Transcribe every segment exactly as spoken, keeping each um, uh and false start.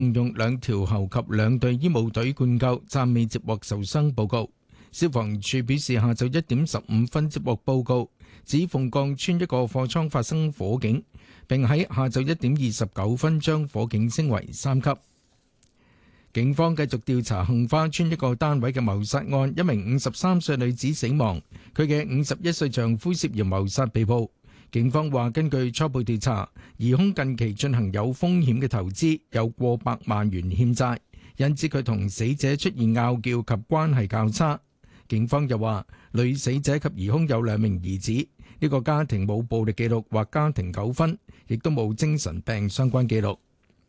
動用兩條喉及兩隊醫務隊灌救，暫未接獲受傷報告。消防處表示，下晝一點十五分接獲報告，指鳳崗村一個貨倉發生火警，並喺下晝一點二十九分將火警升為三級。警方繼續調查杏花村一個單位嘅謀殺案，一名五十三歲女子死亡，佢嘅五十一歲丈夫涉嫌謀殺被捕。警方話，根據初步調查，疑兇近期進行有風險嘅投資，有過百萬元欠債，引致佢同死者出現拗撬及關係較差。警方又話，女死者及疑兇有兩名兒子，呢個家庭冇暴力記錄或家庭糾紛，亦都冇精神病相關記錄。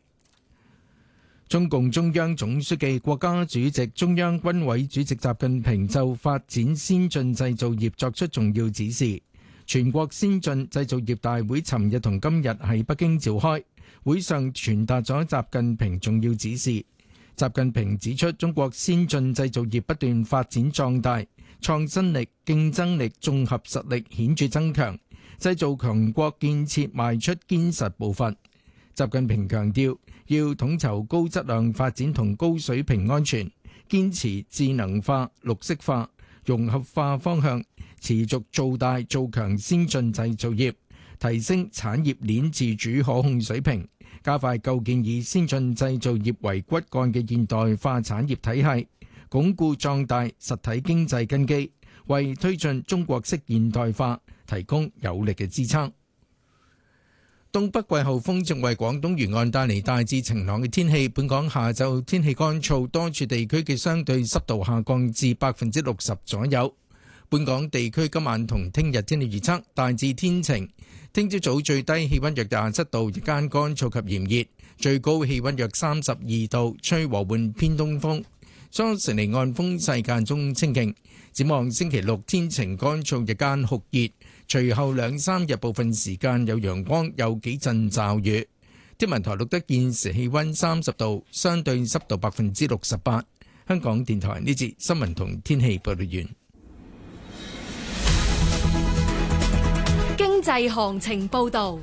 中共中央總書記、國家主席、中央軍委主席習近平就發展先進製造業作出重要指示。全國先進製造業大會尋日同今日喺北京召開，會上傳達咗習近平重要指示。習近平指出，中國先進製造業不斷發展壯大，創新力、競爭力、綜合實力顯著增強，製造強國建設邁出堅實步伐。習近平強調，要統籌高質量發展同高水平安全，堅持智能化、綠色化、融合化方向，持續做大做強先進製造業，提升產業鏈自主可控水平，加快構建以先進製造業為骨幹嘅現代化產業體系，鞏固壯大實體經濟根基，為推進中國式現代化提供有力嘅支撐。東北季候風正為廣東沿岸帶嚟大致晴朗嘅天氣，本港下晝天氣乾燥，多處地區嘅相對濕度下降至百分之六十左右。本港地區今晚同聽日天氣預測大致天晴，聽朝早最低氣溫約廿七度，日間乾燥及炎熱，最高氣溫約三十二度，吹和緩偏東風。初時離岸風勢間中清勁。展望星期六天晴乾燥，日間酷熱。隨後兩三日部分時間有陽光，有幾陣驟雨。天文台錄得現時氣溫三十度，相對濕度百分之六十八。香港電台呢節新聞同天氣報道完。 經濟行情報道。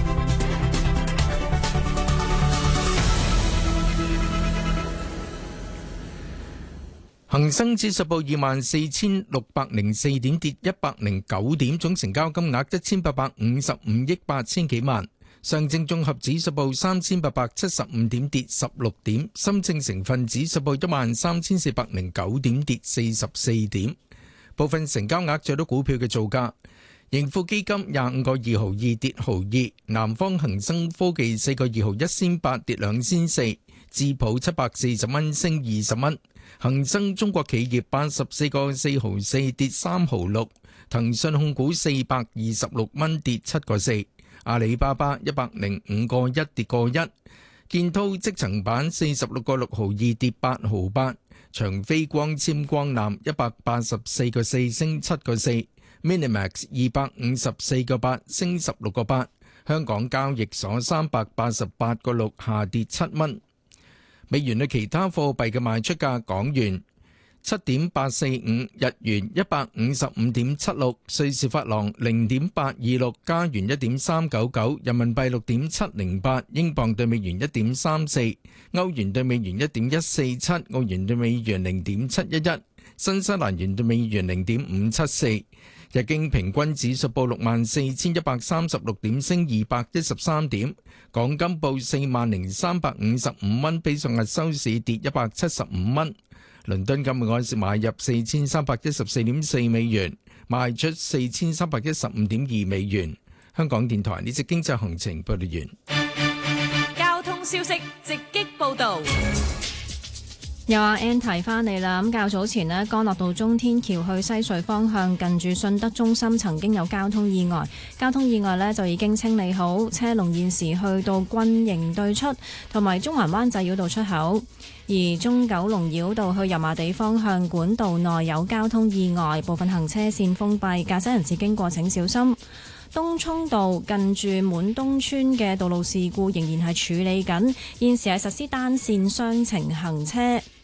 恒生指數報二萬四千六百零四點，跌一百零九點，總成交金額一千八百五十五億八千幾萬。上證綜合指數報三千八百七十五點，跌十六點。深證成分指數報一萬三千四百零九點，跌四十四點。部分成交額最多股票嘅造價：盈富基金廿五個二毫二，跌毫二；南方恒生科技四個二毫一仙八，跌兩仙四；智普七百四十蚊，升二十蚊。恒生中國企業八十四個四毫四，跌三毫六；騰訊控股四百二十六蚊，跌七個四；阿里巴巴一百零五個一，跌個一；建滔積層板四十六個六毫二，跌八毫八；長飛光纖光纜一百八十四個四，升七個四； Minimax 二百五十四個八，升十六個八；香港交易所三百八十八個六，下跌七蚊。美元對其他貨幣嘅賣出價：港元七點八四五，日元一百五十五點七六，瑞士法郎零點八二六，加元一點三九九，人民幣六點七零八，英鎊對美元一點三四，歐元對美元一點一四七，澳元對美元零點七一一，新西蘭元對美元零點五七四。日經平均指數報六萬四千一百三十六點，升二百一十三點。港金報四萬零三百五十五蚊，比上日收市跌一百七十五蚊。倫敦金每安士買入四千三百一十四點四美元，賣出四千三百一十五點二美元。香港電台呢節經濟行情報道完。 交通消息直擊報道。 有阿 Ann 提翻你啦，咁較早前呢，干諾道中天橋去西隧方向近住信德中心曾經有交通意外，交通意外呢就已經清理好，車龍現時去到軍營對出同埋中環灣仔繞道出口，而中九龍繞道去油麻地方向管道內有交通意外，部分行車線封閉，駕駛人士經過請小心。東涌道近住滿東村嘅道路事故仍然係處理緊，現時係實施單線雙程行車。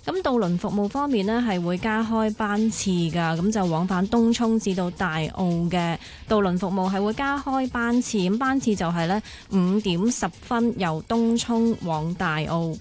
咁渡輪服務方面呢，係會加開班次㗎，咁就往返東涌至到大澳嘅渡輪服務係會加開班次，咁班次就係呢五點十分由東涌往大澳。